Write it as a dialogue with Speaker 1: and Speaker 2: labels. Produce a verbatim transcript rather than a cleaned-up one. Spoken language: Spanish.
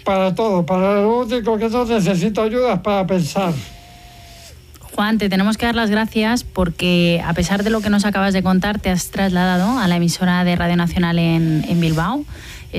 Speaker 1: para todo, para lo único que no necesito ayuda es para pensar.
Speaker 2: Juan, te tenemos que dar las gracias porque a pesar de lo que nos acabas de contar, te has trasladado a la emisora de Radio Nacional en, en Bilbao.